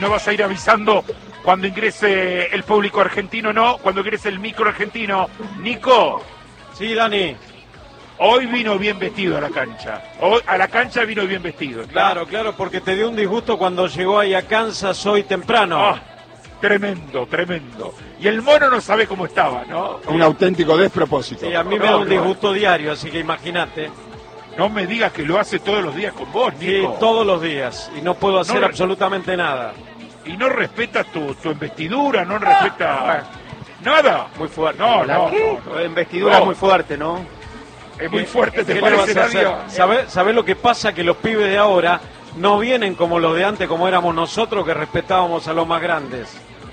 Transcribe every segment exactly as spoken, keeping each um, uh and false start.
no vas a ir avisando cuando ingrese el público argentino, no, cuando ingrese el micro argentino. Nico. Sí, Dani. Hoy vino bien vestido a la cancha. Hoy a la cancha vino bien vestido. Claro, claro, porque te dio un disgusto cuando llegó ahí a Kansas hoy temprano. Ah, tremendo, tremendo. Y el mono no sabe cómo estaba, ¿no? Un auténtico despropósito. Sí, a mí me da un disgusto diario, así que imagínate. No me digas que lo hace todos los días con vos, Nico. Sí, todos los días. Y no puedo hacer no, absolutamente nada. Y no respeta tu, tu investidura, no respeta nada. Muy fuerte. No, la no, no, no. Investidura no. muy fuerte, ¿no? Es muy fuerte, ¿te ¿Qué parece, le vas a hacer? Nadia? ¿Sabés, ¿Sabés lo que pasa? Que los pibes de ahora no vienen como los de antes, como éramos nosotros, que respetábamos a los más grandes.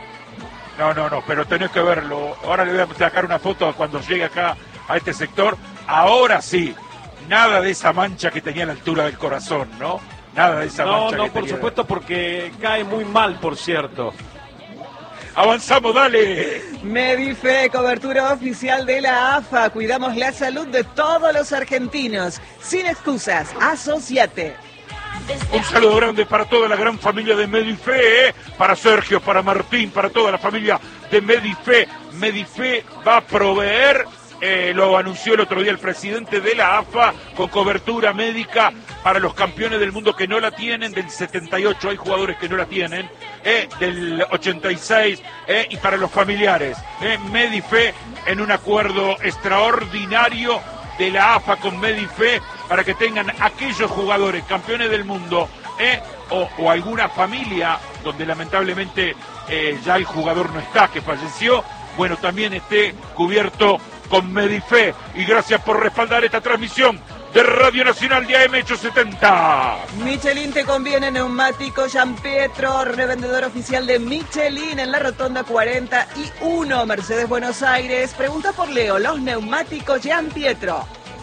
No, no, no, pero tenés que verlo. Ahora le voy a sacar una foto cuando llegue acá a este sector. Ahora sí, nada de esa mancha que tenía a la altura del corazón, ¿no? Nada de esa No, mancha no, que por tenía. supuesto, porque cae muy mal, por cierto. Avanzamos, dale. Medife, cobertura oficial de la A F A. Cuidamos la salud de todos los argentinos. Sin excusas, asociate. Un saludo grande para toda la gran familia de Medife, ¿eh? Para Sergio, para Martín, para toda la familia de Medife. Medife va a proveer, eh, lo anunció el otro día el presidente de la A F A, con cobertura médica para los campeones del mundo que no la tienen, del setenta y ocho hay jugadores que no la tienen, eh, del ochenta y seis, eh, y para los familiares. Eh, Medife en un acuerdo extraordinario de la A F A con Medife para que tengan aquellos jugadores campeones del mundo, eh, o, o alguna familia donde lamentablemente eh, ya el jugador no está, que falleció, bueno, también esté cubierto con Medife. Y gracias por respaldar esta transmisión de Radio Nacional de A M ochocientos setenta. Michelin te conviene neumático Gianpietro, revendedor oficial de Michelin en la Rotonda cuarenta y uno, Mercedes Buenos Aires. Pregunta por Leo, los neumáticos Gianpietro.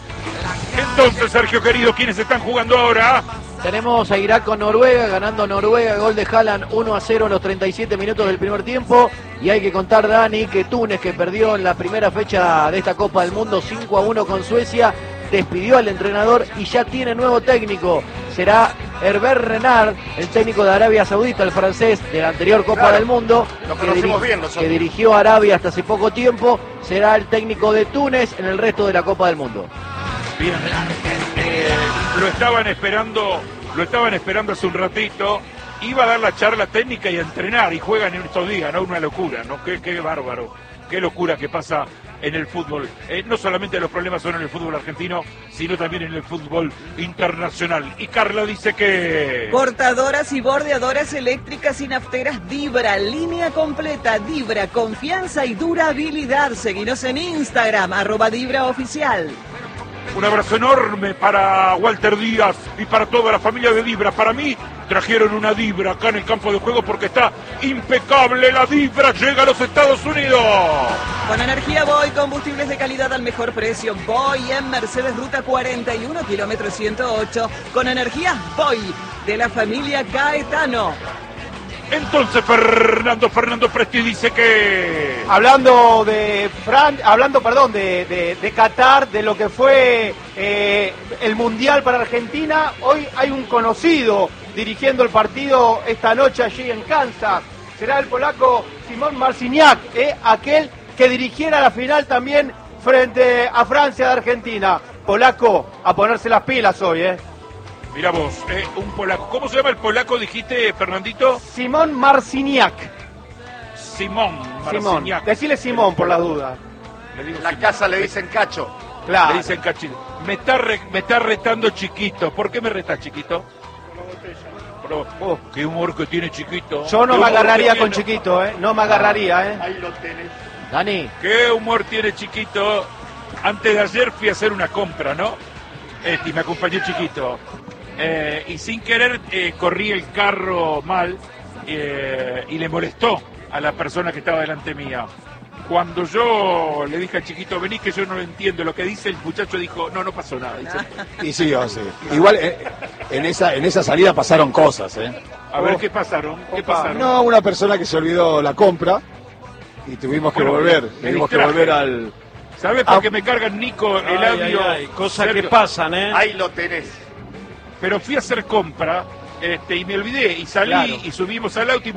Entonces, Sergio querido, ¿quiénes están jugando ahora? Tenemos a Irak con Noruega, ganando Noruega, gol de Haaland uno a cero en los treinta y siete minutos del primer tiempo. Y hay que contar, Dani, que Túnez, que perdió en la primera fecha de esta Copa del Mundo cinco a uno con Suecia, despidió al entrenador y ya tiene nuevo técnico. Será Herbert Renard, el técnico de Arabia Saudita, el francés de la anterior Copa Claro, del Mundo, lo que, conocemos diri- bien nosotros. que dirigió a Arabia hasta hace poco tiempo. Será el técnico de Túnez en el resto de la Copa del Mundo. Bien, eh, lo estaban esperando, lo estaban esperando hace un ratito. Iba a dar la charla técnica y a entrenar, y juegan en estos días, ¿no? Una locura, ¿no? Qué, qué bárbaro, qué locura que pasa en el fútbol. Eh, no solamente los problemas son en el fútbol argentino, sino también en el fútbol internacional. Y Carla dice que... Cortadoras y bordeadoras eléctricas y nafteras Dibra, línea completa, Dibra, confianza y durabilidad. Seguinos en Instagram, arroba Dibra Oficial. Un abrazo enorme para Walter Díaz y para toda la familia de Dibra. Para mí, trajeron una Dibra acá en el campo de juego porque está impecable. La Dibra llega a los Estados Unidos. Con energía Boy, combustibles de calidad al mejor precio. Boy en Mercedes Ruta cuarenta y uno, kilómetro ciento ocho. Con energía Boy, de la familia Gaetano. Entonces Fernando, Fernando Presti dice que... Hablando de Fran, hablando, perdón, de, de, de Qatar, de lo que fue eh, el Mundial para Argentina, hoy hay un conocido dirigiendo el partido esta noche allí en Kansas. Será el polaco Simón Marciniak, eh, aquel que dirigiera la final también frente a Francia de Argentina. Polaco, a ponerse las pilas hoy, eh. Mira vos, eh, un polaco. ¿Cómo se llama el polaco, dijiste, Fernandito? Simón Marciniak. Simón. Simón. Marciniak. Decile Simón por las dudas. Le digo La Simón. casa le dicen cacho. Claro. Le dicen cachito. Me está, re- me está retando Chiquito. ¿Por qué me reta Chiquito? Pero, oh, qué humor que tiene Chiquito. Yo no Qué me humor agarraría que con tiene. Chiquito, ¿eh? No me agarraría, ¿eh? Ahí lo tenés. Dani, Qué humor tiene Chiquito. Antes de ayer fui a hacer una compra, ¿no? Este, y me acompañó Chiquito. Eh, y sin querer eh, corrí el carro mal eh, y le molestó a la persona que estaba delante mía. Cuando yo le dije al Chiquito, vení que yo no lo entiendo, lo que dice el muchacho dijo, no, no pasó nada. Dice, Y sí, o sí. Igual eh, en esa en esa salida pasaron cosas, ¿eh? a ver, ¿qué pasaron? ¿Qué pasaron? No, una persona que se olvidó la compra y tuvimos que Bueno, volver, me tuvimos que distraje. volver al... ¿Sabes por qué me cargan, Nico, el Ay, audio? ay, ay, cosas que Sergio? pasan, ¿eh? Ahí lo tenés. Pero fui a hacer compra este, y me olvidé y salí Claro. y subimos al auto y